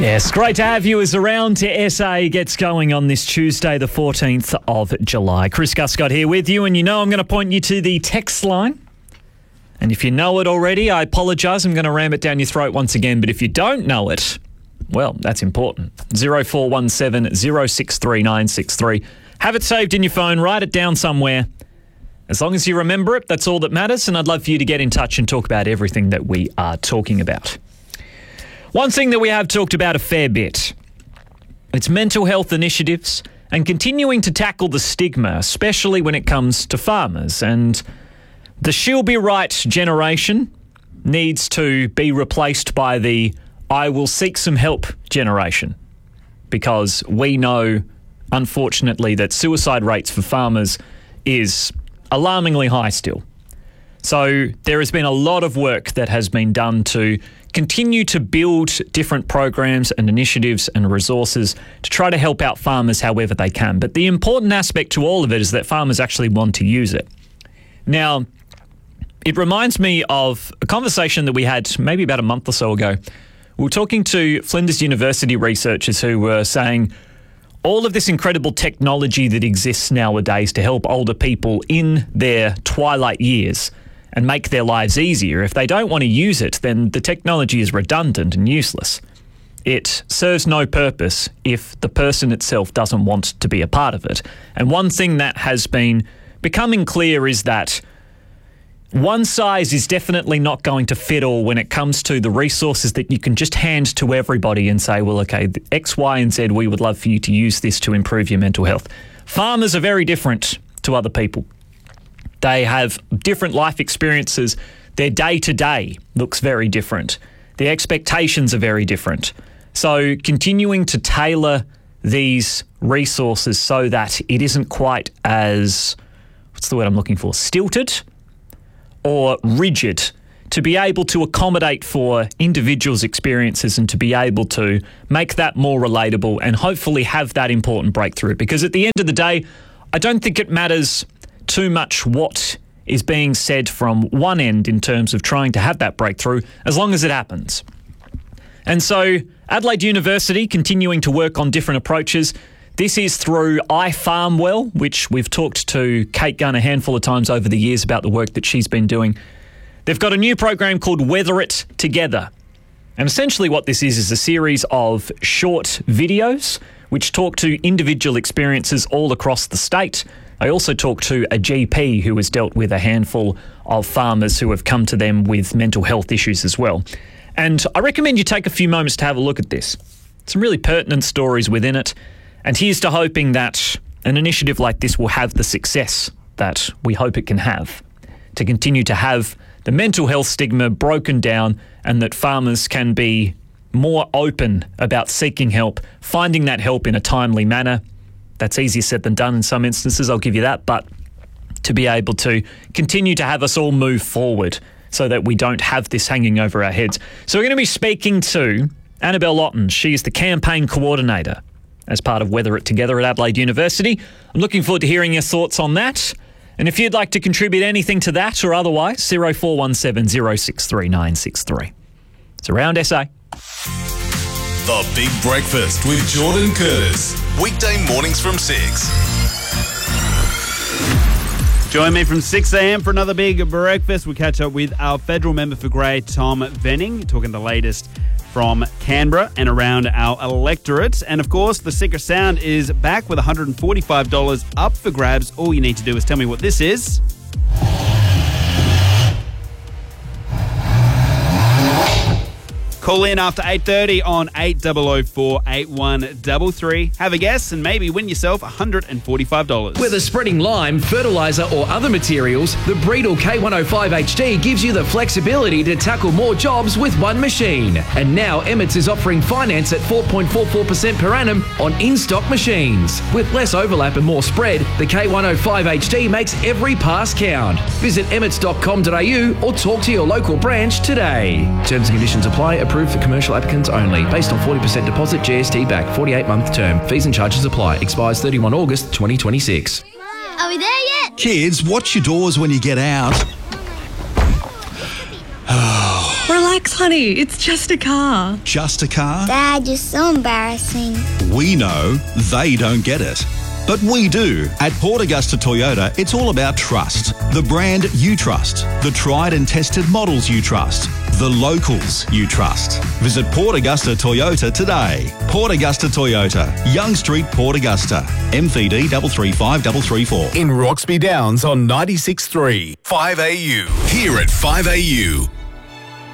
Yes, great to have you as Around to SA gets going on this Tuesday, the 14th of July. Chris Guscott here with you, and you know I'm going to point you to the text line. And if you know it already, I apologise. I'm going to ram it down your throat once again. But if you don't know it, well, that's important. 0417 063 963. Have it saved in your phone. Write it down somewhere. As long as you remember it, that's all that matters. And I'd love for you to get in touch and talk about everything that we are talking about. One thing that we have talked about a fair bit, it's mental health initiatives and continuing to tackle the stigma, especially when it comes to farmers. And the she'll be right generation needs to be replaced by the I will seek some help generation, because we know, unfortunately, that suicide rates for farmers is alarmingly high still. So there has been a lot of work that has been done to continue to build different programs and initiatives and resources to try to help out farmers however they can. But the important aspect to all of it is that farmers actually want to use it. Now, it reminds me of a conversation that we had maybe about a month or so ago. We were talking to Flinders University researchers who were saying all of this incredible technology that exists nowadays to help older people in their twilight years and make their lives easier. If they don't want to use it, then the technology is redundant and useless. It serves no purpose if the person itself doesn't want to be a part of it. And one thing that has been becoming clear is that one size is definitely not going to fit all when it comes to the resources that you can just hand to everybody and say, well, okay, X, Y, and Z, we would love for you to use this to improve your mental health. Farmers are very different to other people. They have different life experiences. Their day-to-day looks very different. Their expectations are very different. So continuing to tailor these resources so that it isn't quite as, what's the word I'm looking for, stilted or rigid, to be able to accommodate for individuals' experiences and to be able to make that more relatable and hopefully have that important breakthrough. Because at the end of the day, I don't think it matters too much what is being said from one end in terms of trying to have that breakthrough, as long as it happens. And so Adelaide University continuing to work on different approaches. This is through iFarmWell, which we've talked to Kate Gunn a handful of times over the years about the work that she's been doing. They've got a new program called Weather It Together. And essentially what this is a series of short videos which talk to individual experiences all across the state. I also talked to a GP who has dealt with a handful of farmers who have come to them with mental health issues as well. And I recommend you take a few moments to have a look at this. Some really pertinent stories within it. And here's to hoping that an initiative like this will have the success that we hope it can have, to continue to have the mental health stigma broken down and that farmers can be more open about seeking help, finding that help in a timely manner. That's easier said than done in some instances, I'll give you that, but to be able to continue to have us all move forward so that we don't have this hanging over our heads. So we're going to be speaking to Annabelle Otten. She is the campaign coordinator as part of Weather It Together at Adelaide University. I'm looking forward to hearing your thoughts on that. And if you'd like to contribute anything to that or otherwise, 0417 063 963. It's Around SA. The Big Breakfast with Jordan Curtis. Weekday mornings from 6. Join me from 6 a.m. for another Big Breakfast. We catch up with our federal member for Grey, Tom Venning, talking the latest from Canberra and around our electorate. And of course, the Secret Sound is back with $145 up for grabs. All you need to do is tell me what this is. Call in after 8:30 on 8004 8133. Have a guess and maybe win yourself $145. Whether spreading lime, fertiliser or other materials, the Breedle K105 HD gives you the flexibility to tackle more jobs with one machine. And now Emmets is offering finance at 4.44% per annum on in-stock machines. With less overlap and more spread, the K105 HD makes every pass count. Visit emmets.com.au or talk to your local branch today. Terms and conditions apply. Approved for commercial applicants only. Based on 40% deposit, GST back, 48-month term. Fees and charges apply. Expires 31 August 2026. Are we there yet? Kids, watch your doors when you get out. Relax, Honey, it's just a car. Just a car? Dad, you're so embarrassing. We know they don't get it. But we do. At Port Augusta Toyota, it's all about trust. The brand you trust. The tried and tested models you trust. The locals you trust. Visit Port Augusta Toyota today. Port Augusta Toyota, Young Street, Port Augusta. MVD 335334. In Roxby Downs on 96.3 5AU. Here at 5AU.